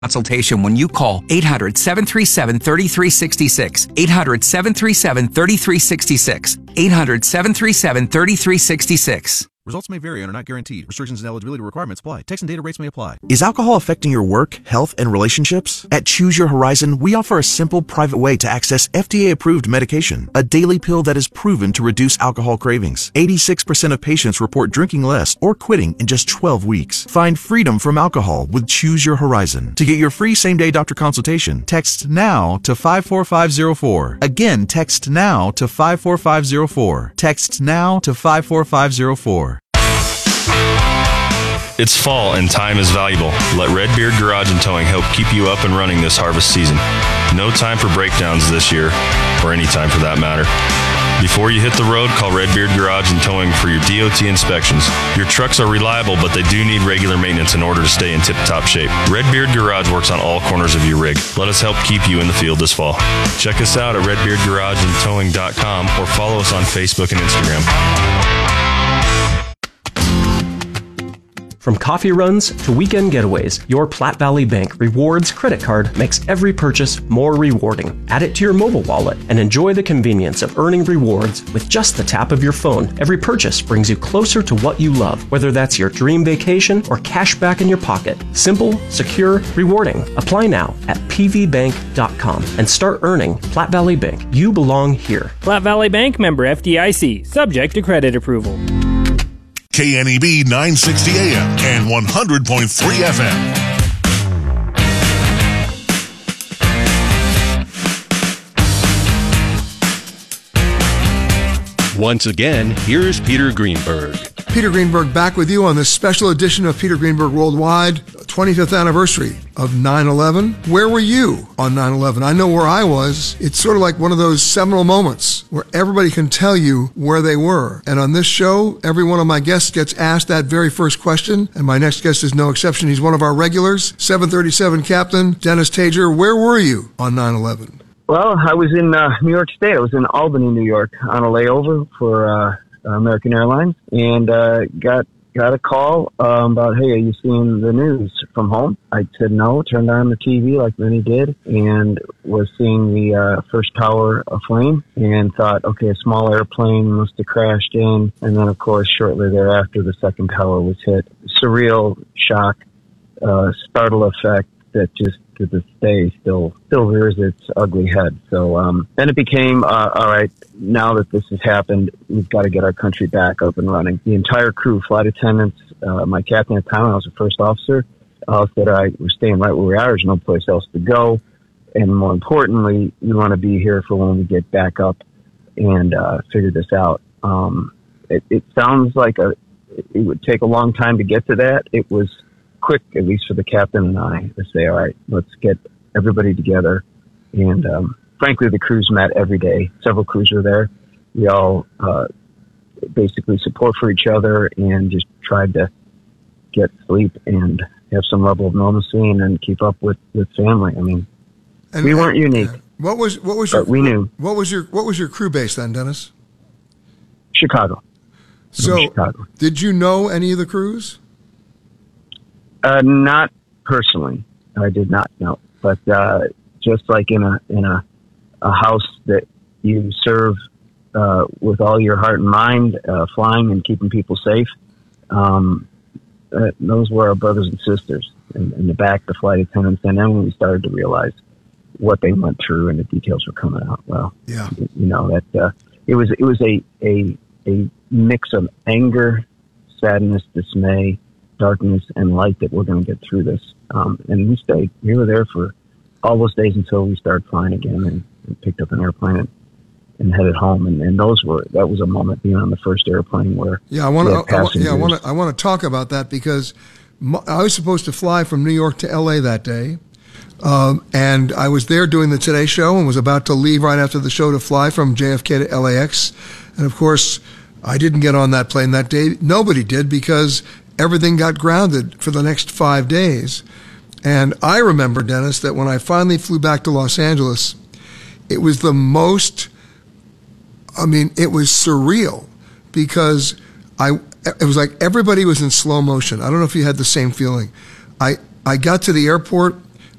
Consultation when you call 800-737-3366. 800-737-3366. 800-737-3366. Results may vary and are not guaranteed. Restrictions and eligibility requirements apply. Text and data rates may apply. Is alcohol affecting your work, health, and relationships? At Choose Your Horizon, we offer a simple, private way to access FDA-approved medication, a daily pill that is proven to reduce alcohol cravings. 86% of patients report drinking less or quitting in just 12 weeks. Find freedom from alcohol with Choose Your Horizon. To get your free same-day doctor consultation, text NOW to 54504. Again, text NOW to 54504. Text NOW to 54504. It's fall and time is valuable. Let Redbeard Garage and Towing help keep you up and running this harvest season. No time for breakdowns this year, or any time for that matter. Before you hit the road, call Redbeard Garage and Towing for your DOT inspections. Your trucks are reliable, but they do need regular maintenance in order to stay in tip-top shape. Redbeard Garage works on all corners of your rig. Let us help keep you in the field this fall. Check us out at redbeardgarageandtowing.com or follow us on Facebook and Instagram. From coffee runs to weekend getaways, your Platte Valley Bank Rewards credit card makes every purchase more rewarding. Add it to your mobile wallet and enjoy the convenience of earning rewards with just the tap of your phone. Every purchase brings you closer to what you love, whether that's your dream vacation or cash back in your pocket. Simple, secure, rewarding. Apply now at pvbank.com and start earning. Platte Valley Bank. You belong here. Platte Valley Bank, member FDIC, subject to credit approval. KNEB 960 AM and 100.3 FM. Once again, here's Peter Greenberg. Peter Greenberg back with you on this special edition of Peter Greenberg Worldwide, 25th anniversary of 9/11. Where were you on 9/11? I know where I was. It's sort of like one of those seminal moments where everybody can tell you where they were. And on this show, every one of my guests gets asked that very first question, and my next guest is no exception. He's one of our regulars, 737 Captain Dennis Tager. Where were you on 9/11? Well, I was in New York State. I was in Albany, New York, on a layover for American Airlines, and got a call about, hey, are you seeing the news from home? I said no, turned on the TV like many did, and was seeing the first tower aflame, and thought, okay, a small airplane must have crashed in, and then, of course, shortly thereafter, the second tower was hit. Surreal shock, startle effect that just to this day still rears its ugly head. So then it became, all right, now that this has happened, we've got to get our country back up and running. The entire crew, flight attendants, my captain at the time, I was the first officer, said we're staying right where we are. There's no place else to go. And more importantly, we want to be here for when we get back up and figure this out. It sounds like it would take a long time to get to that. It was quick, at least for the captain and I, to say, all right, let's get everybody together. And frankly, the crews met every day. Several crews were there. We all basically support for each other and just tried to get sleep and have some level of normalcy and then keep up with family. I mean, we weren't unique. What was your? We knew. What was your crew base then, Dennis? Chicago. So, Chicago. Did you know any of the crews? Not personally. I did not know. But just like in a house that you serve with all your heart and mind, flying and keeping people safe, those were our brothers and sisters in the back, the flight attendants. And then when we started to realize what they went through and the details were coming out, well, yeah, you know, that it was a mix of anger, sadness, dismay, darkness, and light that we're going to get through this. And we were there for all those days until we started flying again and picked up an airplane and headed home. And that was a moment being on the first airplane where I want to talk about that because I was supposed to fly from New York to LA that day. And I was there doing the Today Show and was about to leave right after the show to fly from JFK to LAX. And of course, I didn't get on that plane that day. Nobody did because everything got grounded for the next 5 days. And I remember, Dennis, that when I finally flew back to Los Angeles, it was it was surreal because it was like everybody was in slow motion. I don't know if you had the same feeling. I got to the airport